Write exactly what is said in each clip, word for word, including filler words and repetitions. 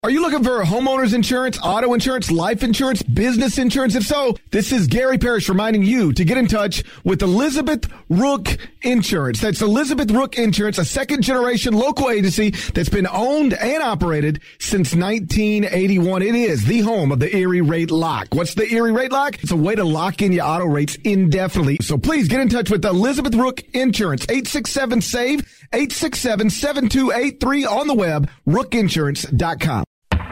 Are you looking for homeowners insurance, auto insurance, life insurance, business insurance? If so, this is Gary Parrish reminding you to get in touch with Elizabeth Rook Insurance. That's Elizabeth Rook Insurance, a second-generation local agency that's been owned and operated since nineteen eighty-one. It is the home of the Erie Rate Lock. What's the Erie Rate Lock? It's a way to lock in your auto rates indefinitely. So please get in touch with Elizabeth Rook Insurance, eight six seven, S A V E, eight six seven, seven two eight three on the web, rook insurance dot com.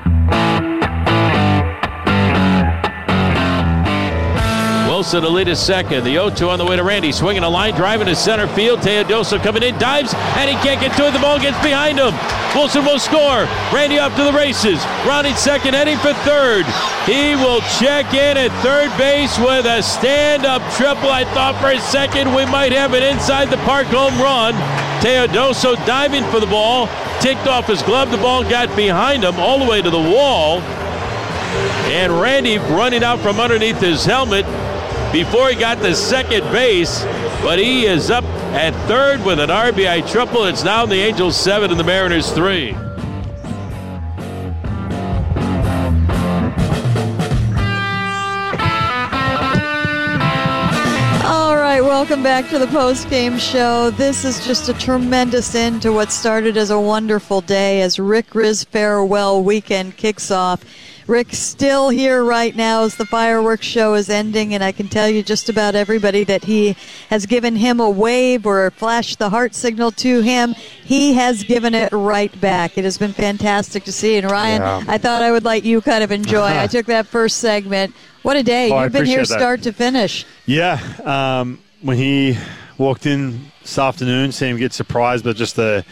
Wilson to lead his second. The oh two on the way to Randy. Swinging a line, driving to center field. Teodoso coming in, dives, and he can't get to it. The ball gets behind him. Wilson will score. Randy off to the races. Rounding second, heading for third. He will check in at third base with a stand-up triple. I thought for a second we might have an inside the park home run. Teodoso diving for the ball. Ticked off his glove. The ball got behind him all the way to the wall. And Randy running out from underneath his helmet before he got to second base, but he is up at third with an R B I triple. It's now the Angels seven and the Mariners three. All right, welcome back to the post-game show. This is just a tremendous end to what started as a wonderful day as Rick Rizz's farewell weekend kicks off. Rick's still here right now as the fireworks show is ending, and I can tell you just about everybody that he has given him a wave or flashed the heart signal to him. He has given it right back. It has been fantastic to see. And Ryan, yeah. I thought I would let you kind of enjoy. I took that first segment. What a day. Oh, You've been here that. start to finish. Yeah. Um, when he walked in this afternoon, seeing him get surprised by just the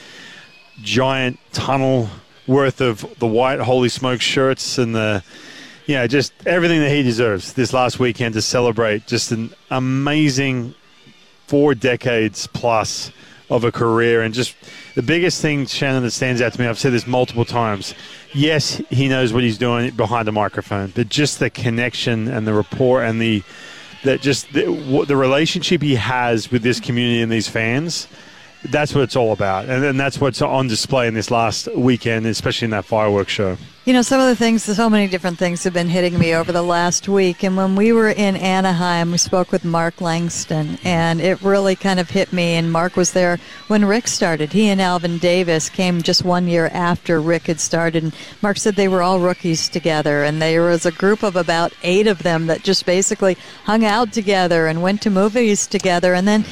giant tunnel worth of the white holy smoke shirts and the, you know, just everything that he deserves this last weekend to celebrate just an amazing four decades plus of a career. And just the biggest thing, Shannon, that stands out to me, I've said this multiple times, yes, he knows what he's doing behind the microphone, but just the connection and the rapport and the that just the, the relationship he has with this community and these fans, that's what it's all about. And, and that's what's on display in this last weekend, especially in that fireworks show. You know, some of the things, so many different things have been hitting me over the last week. And when we were in Anaheim, we spoke with Mark Langston, and it really kind of hit me. And Mark was there when Rick started. He and Alvin Davis came just one year after Rick had started. And Mark said they were all rookies together. And there was a group of about eight of them that just basically hung out together and went to movies together. And then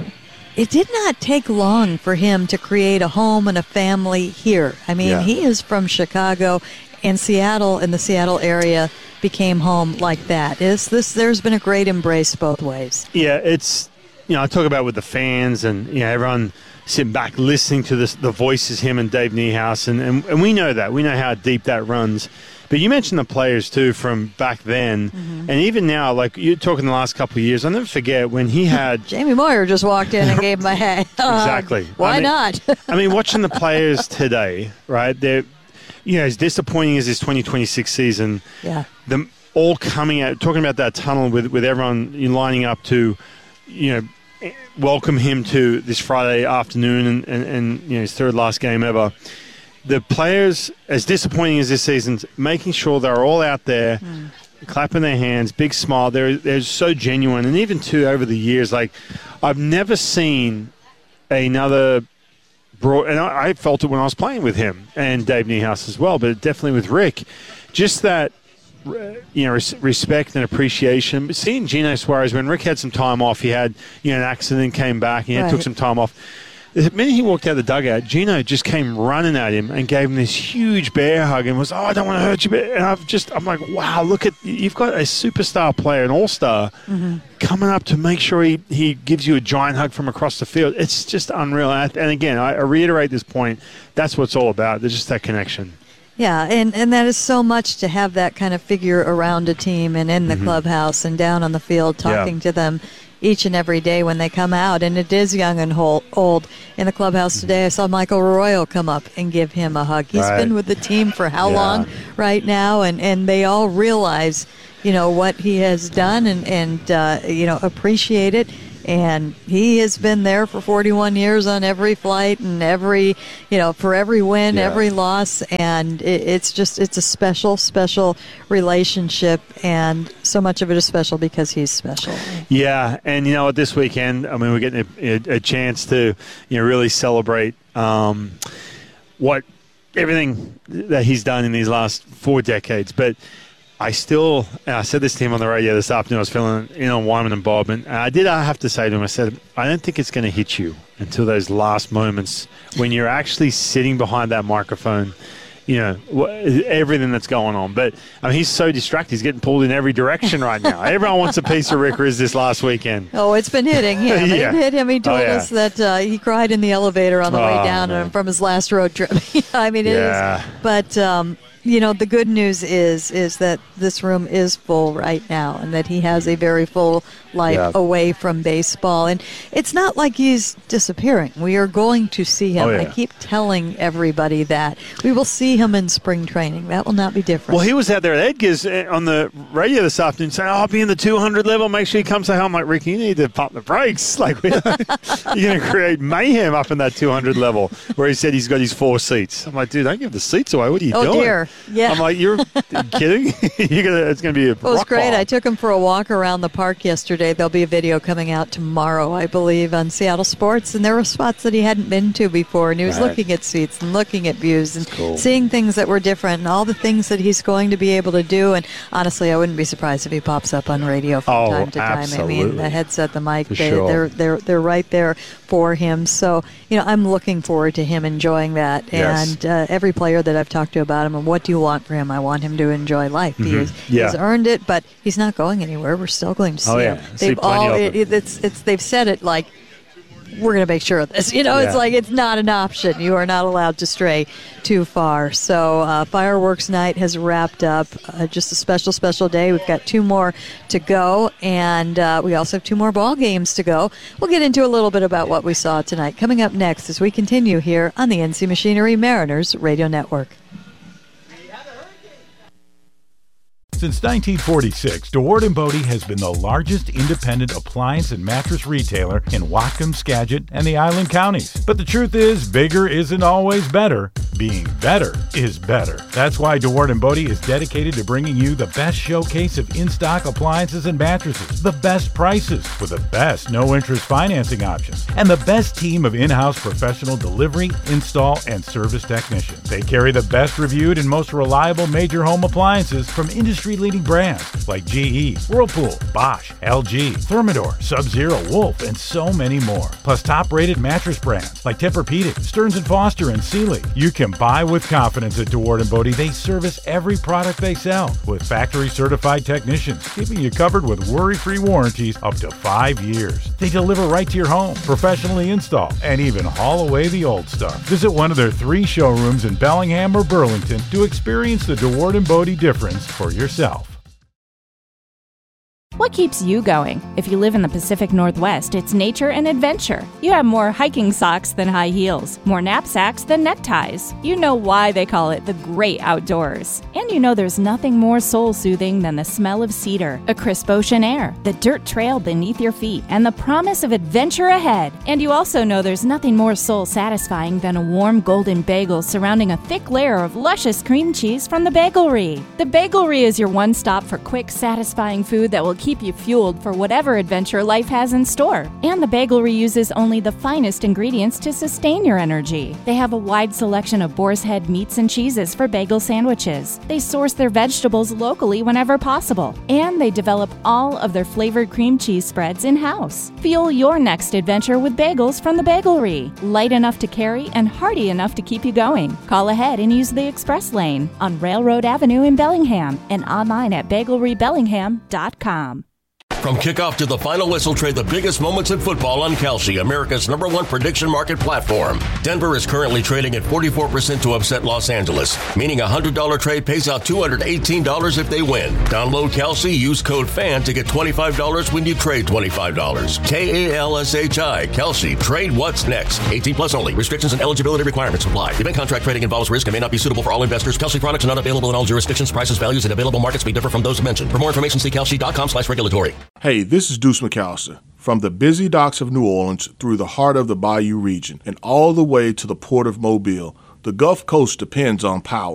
it did not take long for him to create a home and a family here. I mean, yeah. He is from Chicago, and Seattle and the Seattle area became home like that. It's this. There's been a great embrace both ways. Yeah, it's, you know, I talk about with the fans and, you know, everyone sitting back listening to this, the voices, him and Dave Niehaus, and, and, and we know that. We know how deep that runs. But you mentioned the players, too, from back then. Mm-hmm. And even now, like you're talking the last couple of years, I'll never forget when he had... Jamie Moyer just walked in and gave him a hand. Exactly. Uh, why I mean, not? I mean, watching the players today, right, they're, you know, as disappointing as this twenty twenty-six season, yeah, them all coming out, talking about that tunnel with, with everyone lining up to, you know, welcome him to this Friday afternoon and, and, and you know, his third last game ever. The players, as disappointing as this season's, making sure they're all out there, mm. clapping their hands, big smile. They're, they're so genuine. And even, too, over the years, like, I've never seen another broad, and I, I felt it when I was playing with him and Dave Niehaus as well, but definitely with Rick, just that, you know, res- respect and appreciation. But seeing Gino Suarez, when Rick had some time off, he had, you know, an accident, came back, and he right. took some time off. The minute he walked out of the dugout, Gino just came running at him and gave him this huge bear hug and was, oh, I don't want to hurt you. And I've just, I'm like, wow, look at, you've got a superstar player, an all-star, mm-hmm. coming up to make sure he, he gives you a giant hug from across the field. It's just unreal. And again, I reiterate this point, that's what it's all about. There's just that connection. Yeah, and, and that is so much to have that kind of figure around a team and in the mm-hmm. clubhouse and down on the field talking yeah. to them each and every day when they come out. And it is young and old. In the clubhouse today, I saw Michael Arroyo come up and give him a hug. He's right. been with the team for how yeah. long right now, and, and they all realize, you know, what he has done and, and uh, you know, appreciate it. And he has been there for forty-one years on every flight and every, you know, for every win, Yeah. every loss. And it, it's just, it's a special, special relationship. And so much of it is special because he's special. Yeah, and you know, this weekend, I mean, we're getting a, a, a chance to, you know, really celebrate um, what everything that he's done in these last four decades. But I still, and I said this to him on the radio this afternoon, I was filling in on Wyman and Bob, and I did I have to say to him, I said, I don't think it's going to hit you until those last moments when you're actually sitting behind that microphone, you know, everything that's going on. But I mean, he's so distracted. He's getting pulled in every direction right now. Everyone wants a piece of Rick Rizzs this last weekend. Oh, it's been hitting him. Yeah. It hit him. He told Oh, yeah. us that uh, he cried in the elevator on the way Oh, down man. from his last road trip. I mean, it Yeah. is. But, um, you know, the good news is is that this room is full right now and that he has a very full life Yeah. away from baseball. And it's not like he's disappearing. We are going to see him. Oh, yeah. I keep telling everybody that. We will see him in spring training. That will not be different. Well, he was out there at Edgar's on the radio this afternoon saying, oh, I'll be in the two hundred level. Make sure you come say hi. I'm like, Rick, you need to pump the brakes. Like, we're you're going to create mayhem up in that two hundred level where he said he's got his four seats. I'm like, dude, don't give the seats away. What are you Oh, doing? dear. Yeah. I'm like, you're kidding? you're gonna, it's going to be a It was rock great. ball. I took him for a walk around the park yesterday. There'll be a video coming out tomorrow, I believe, on Seattle Sports. And there were spots that he hadn't been to before. And he was Right. looking at seats and looking at views and Cool. seeing things that were different and all the things that he's going to be able to do. And honestly, I wouldn't be surprised if he pops up on radio from Oh, time to time. I absolutely. mean, the headset, the mic, For they, sure. they're, they're, they're right there for him. So, you know, I'm looking forward to him enjoying that. Yes. And uh, every player that I've talked to about him, and what do you want for him? I want him to enjoy life. He, is, he Yeah. has earned it, but he's not going anywhere. We're still going to see Oh, yeah. him. See They've plenty all of it, it. it's it's they've said it like we're going to make sure of this. You know, it's Yeah. like it's not an option. You are not allowed to stray too far. So uh, fireworks night has wrapped up. Uh, just a special, special day. We've got two more to go, and uh, we also have two more ball games to go. We'll get into a little bit about what we saw tonight. Coming up next as we continue here on the N C Machinery Mariners Radio Network. Since nineteen forty-six, DeWard and Bodie has been the largest independent appliance and mattress retailer in Whatcom, Skagit, and the Island Counties. But the truth is, bigger isn't always better. Being better is better. That's why DeWard and Bodie is dedicated to bringing you the best showcase of in-stock appliances and mattresses, the best prices with the best no-interest financing options, and the best team of in-house professional delivery, install, and service technicians. They carry the best reviewed and most reliable major home appliances from industry-leading brands like G E, Whirlpool, Bosch, L G, Thermador, Sub-Zero, Wolf, and so many more. Plus top-rated mattress brands like Tempur-Pedic, Stearns and Foster, and Sealy. You can buy with confidence at DeWard and Bodie. They service every product they sell with factory-certified technicians, keeping you covered with worry-free warranties up to five years. They deliver right to your home, professionally install, and even haul away the old stuff. Visit one of their three showrooms in Bellingham or Burlington to experience the DeWard and Bodie difference for yourself. What keeps you going? If you live in the Pacific Northwest, it's nature and adventure. You have more hiking socks than high heels, more knapsacks than neckties. You know why they call it the great outdoors. And you know there's nothing more soul-soothing than the smell of cedar, a crisp ocean air, the dirt trail beneath your feet, and the promise of adventure ahead. And you also know there's nothing more soul-satisfying than a warm golden bagel surrounding a thick layer of luscious cream cheese from the Bagelry. The Bagelry is your one stop for quick, satisfying food that will keep you fueled for whatever adventure life has in store. And the Bagelry uses only the finest ingredients to sustain your energy. They have a wide selection of boar's head meats and cheeses for bagel sandwiches. They source their vegetables locally whenever possible. And they develop all of their flavored cream cheese spreads in-house. Fuel your next adventure with bagels from the Bagelry. Light enough to carry and hearty enough to keep you going. Call ahead and use the express lane on Railroad Avenue in Bellingham and online at bagelry bellingham dot com. From kickoff to the final whistle, trade the biggest moments in football on Kalshi, America's number one prediction market platform. Denver is currently trading at forty-four percent to upset Los Angeles, meaning a one hundred dollars trade pays out two hundred eighteen dollars if they win. Download Kalshi, use code FAN to get twenty-five dollars when you trade twenty-five dollars. K A L S H I, Kalshi. Trade what's next. eighteen plus only. Restrictions and eligibility requirements apply. Event contract trading involves risk and may not be suitable for all investors. Kalshi products are not available in all jurisdictions. Prices, values, and available markets may differ from those mentioned. For more information, see kalshi dot com slash regulatory. Hey, this is Deuce McAllister. From the busy docks of New Orleans through the heart of the Bayou region and all the way to the port of Mobile, the Gulf Coast depends on power.